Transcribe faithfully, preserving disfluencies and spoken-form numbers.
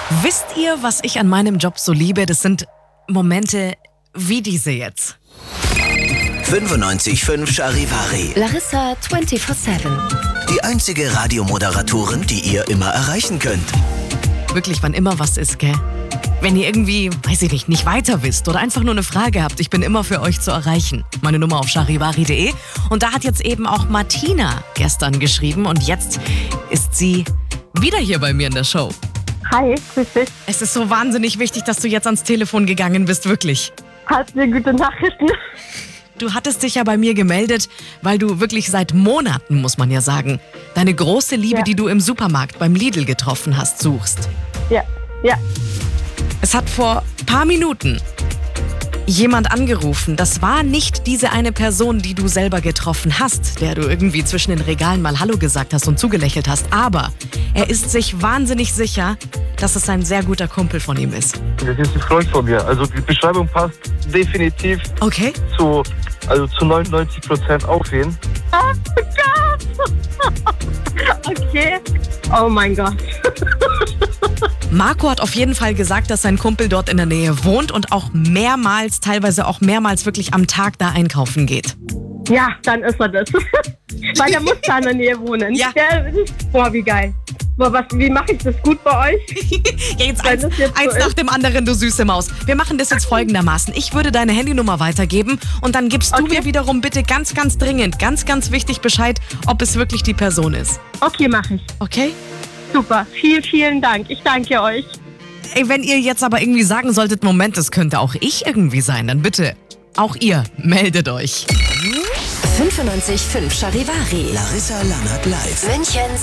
Wisst ihr, was ich an meinem Job so liebe? Das sind Momente wie diese jetzt. fünfundneunzig Komma fünf Charivari. Larissa vierundzwanzig sieben. Die einzige Radiomoderatorin, die ihr immer erreichen könnt. Wirklich, wann immer was ist, gell? Wenn ihr irgendwie, weiß ich nicht, nicht weiter wisst oder einfach nur eine Frage habt, ich bin immer für euch zu erreichen. Meine Nummer auf charivari punkt de. Und da hat jetzt eben auch Martina gestern geschrieben und jetzt ist sie wieder hier bei mir in der Show. Hi, grüß dich. Es ist so wahnsinnig wichtig, dass du jetzt ans Telefon gegangen bist, wirklich. Hast du gute Nachrichten? Du hattest dich ja bei mir gemeldet, weil du wirklich seit Monaten, muss man ja sagen, deine große Liebe, Ja. die du im Supermarkt beim Lidl getroffen hast, suchst. Ja, ja. Es hat vor paar Minuten jemand angerufen. Das war nicht diese eine Person, die du selber getroffen hast, der du irgendwie zwischen den Regalen mal Hallo gesagt hast und zugelächelt hast. Aber er ist sich wahnsinnig sicher, dass es ein sehr guter Kumpel von ihm ist. Das ist ein Freund von mir. Also die Beschreibung passt definitiv Okay? zu, also zu neunundneunzig Prozent auf ihn. Oh Gott. Okay. Oh mein Gott. Marco hat auf jeden Fall gesagt, dass sein Kumpel dort in der Nähe wohnt und auch mehrmals, teilweise auch mehrmals wirklich am Tag da einkaufen geht. Ja, dann ist er das. Weil er muss da in der Nähe wohnen. Ja. Boah, wie geil. Boah, was, wie mache ich das gut bei euch? Ja, jetzt Weil eins, das jetzt so eins ist. nach dem anderen, du süße Maus. Wir machen das jetzt folgendermaßen. Ich würde deine Handynummer weitergeben und dann gibst du Okay. mir wiederum bitte ganz, ganz dringend, ganz, ganz wichtig Bescheid, ob es wirklich die Person ist. Okay, mache ich. Okay? Super. Vielen, vielen Dank. Ich danke euch. Ey, wenn ihr jetzt aber irgendwie sagen solltet, Moment, das könnte auch ich irgendwie sein, dann bitte, auch ihr, meldet euch. fünfundneunzig Komma fünf Charivari. Larissa Lannert live. München